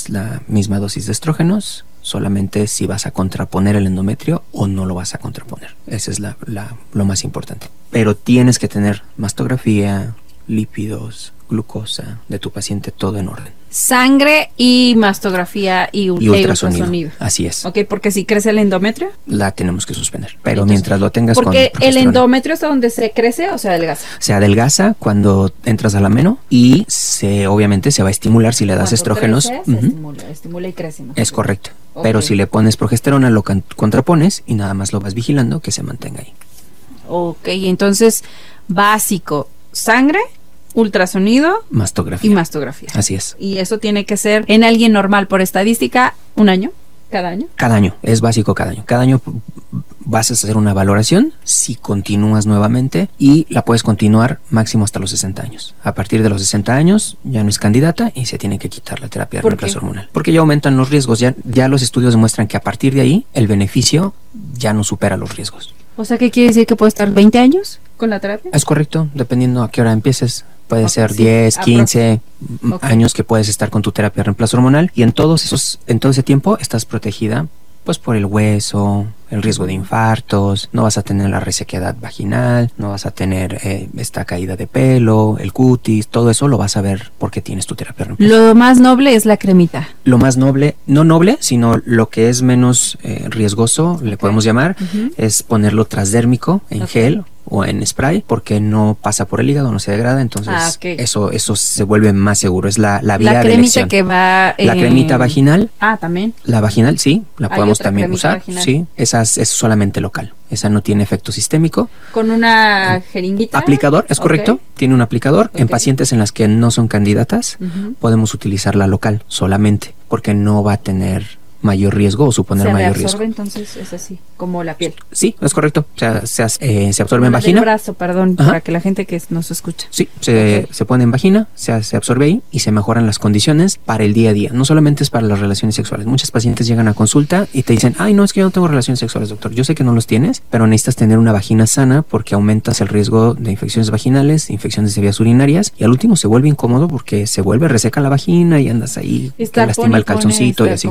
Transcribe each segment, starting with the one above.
es la misma dosis de estrógenos, solamente si vas a contraponer el endometrio o no lo vas a contraponer. Esa es lo más importante. Pero tienes que tener mastografía, lípidos, glucosa de tu paciente, todo en orden. Sangre y mastografía y ultrasonido. Así es. Ok, porque si crece el endometrio, la tenemos que suspender. Pero entonces, mientras lo tengas porque el endometrio es donde se crece o se adelgaza. Se adelgaza cuando entras a la meno y obviamente se va a estimular si le das estrógenos. Crece, estimula y crece. ¿No? Es correcto. Okay. Pero si le pones progesterona, lo contrapones y nada más lo vas vigilando que se mantenga ahí. Ok, entonces básico, sangre, ultrasonido, mastografía. Y mastografía. Así es. Y eso tiene que ser en alguien normal por estadística, ¿un año? ¿Cada año? Cada año, es básico cada año. Cada año vas a hacer una valoración si continúas nuevamente y la puedes continuar máximo hasta los 60 años. A partir de los 60 años ya no es candidata y se tiene que quitar la terapia de reemplazo hormonal. Porque ya aumentan los riesgos, ya los estudios demuestran que a partir de ahí el beneficio ya no supera los riesgos. O sea, ¿qué quiere decir que puede estar 20 años con la terapia? Es correcto, dependiendo a qué hora empieces. Puede ser 10, 15 años que puedes estar con tu terapia de reemplazo hormonal y en todo ese tiempo estás protegida pues por el hueso, el riesgo de infartos, no vas a tener la resequedad vaginal, no vas a tener esta caída de pelo, el cutis, todo eso lo vas a ver porque tienes tu terapia de reemplazo. Lo más noble es la cremita. Lo más noble, no noble, sino lo que es menos riesgoso, le podemos llamar, es ponerlo transdérmico en gel o en spray, porque no pasa por el hígado, no se degrada, entonces eso se vuelve más seguro, es la vía de elección. Que va la cremita vaginal. También. La vaginal, sí, la podemos también usar, vaginal. Sí, esa es solamente local, esa no tiene efecto sistémico. ¿Con una jeringuita? Aplicador, es correcto, tiene un aplicador. En pacientes en las que no son candidatas, podemos utilizarla local solamente, porque no va a tener mayor riesgo o suponer mayor riesgo. ¿Se absorbe entonces? Es así, como la piel. Sí, es correcto. O sea, se absorbe en vagina. El brazo, perdón, para que la gente que nos escucha. Sí, se pone en vagina, se absorbe ahí y se mejoran las condiciones para el día a día. No solamente es para las relaciones sexuales. Muchas pacientes llegan a consulta y te dicen, ay, no, es que yo no tengo relaciones sexuales, doctor. Yo sé que no los tienes, pero necesitas tener una vagina sana porque aumentas el riesgo de infecciones vaginales, infecciones de vías urinarias y al último se vuelve incómodo porque se vuelve reseca la vagina y andas ahí, te lastima el calzoncito y así.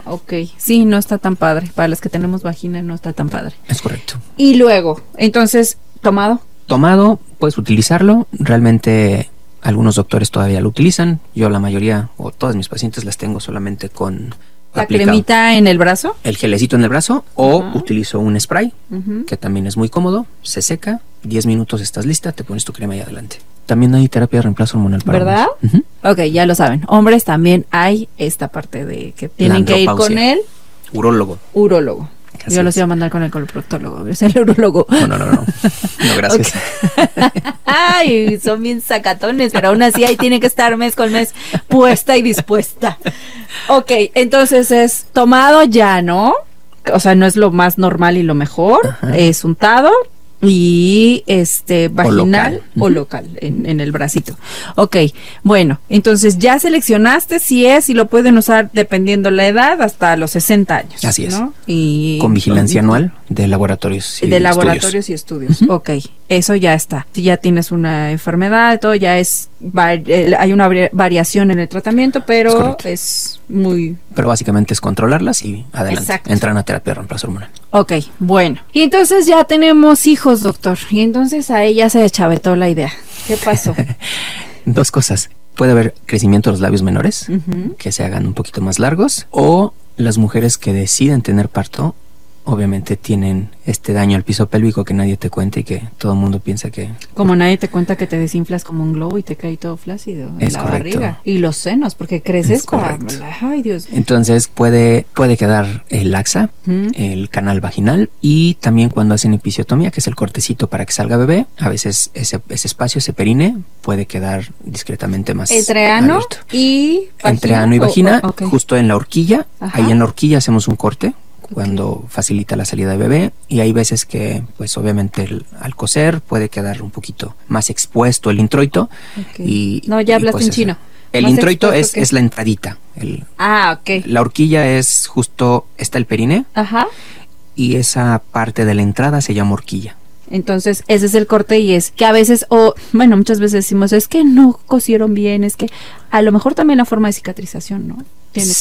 Sí, no está tan padre. Para las que tenemos vagina no está tan padre. Es correcto. Y luego, entonces, tomado, puedes utilizarlo. Realmente algunos doctores todavía lo utilizan. Yo la mayoría o todas mis pacientes las tengo solamente con la cremita en el brazo, el gelecito en el brazo, o utilizo un spray que también es muy cómodo, se seca, 10 minutos estás lista, te pones tu crema y adelante. También hay terapia de reemplazo hormonal para ¿verdad? Ok, ya lo saben. Hombres también hay esta parte de que tienen que ir con el urólogo. Así yo los iba a mandar con el coloproctólogo, es el urólogo. No, gracias. Ay, son bien sacatones, pero aún así ahí tiene que estar mes con mes puesta y dispuesta. Ok, entonces es tomado ya, ¿no? O sea, no es lo más normal y lo mejor, es untado y vaginal o local en el bracito. Ok, bueno, entonces ya seleccionaste si lo pueden usar dependiendo la edad hasta los 60 años. Así es. ¿no? Y con vigilancia anual de laboratorios y estudios. Ok, eso ya está. Si ya tienes una enfermedad, todo ya hay una variación en el tratamiento, pero es muy... Pero básicamente es controlarlas y adelante. Entran a terapia de reemplazo hormonal. Ok, bueno. Y entonces ya tenemos hijos, doctor. Y entonces a ella se deschavetó la idea. ¿Qué pasó? Dos cosas. Puede haber crecimiento de los labios menores, que se hagan un poquito más largos, o las mujeres que deciden tener parto, obviamente tienen este daño al piso pélvico que nadie te cuenta y que todo el mundo piensa que... Como nadie te cuenta que te desinflas como un globo y te cae todo flácido en la barriga. Y los senos, porque creces para... Ay, Dios. Entonces puede quedar laxa el canal vaginal, y también cuando hacen episiotomía, que es el cortecito para que salga bebé, a veces ese espacio, ese perine, puede quedar discretamente más entre ano abierto. Y vagina. Entre ano y vagina, justo en la horquilla. Ahí en la horquilla hacemos un corte cuando facilita la salida de bebé, y hay veces que pues obviamente al coser puede quedar un poquito más expuesto el introito. No, ya hablaste en chino. El introito es la entradita. La horquilla es justo, está el perine, y esa parte de la entrada se llama horquilla. Entonces ese es el corte, y es que a veces, muchas veces decimos, es que no cosieron bien, es que a lo mejor también la forma de cicatrización, ¿no?